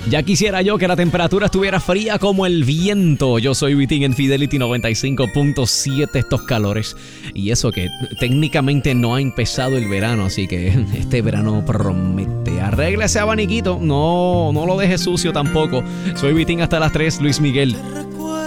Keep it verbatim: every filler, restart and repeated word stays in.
Ya quisiera yo que la temperatura estuviera fría como el viento. Yo soy Vitín en Fidelity noventa y cinco punto siete. Estos calores. Y eso que técnicamente no ha empezado el verano. Así que este verano promete. Arregle ese abaniquito. No, no lo deje sucio tampoco. Soy Vitín hasta las tres. Luis Miguel.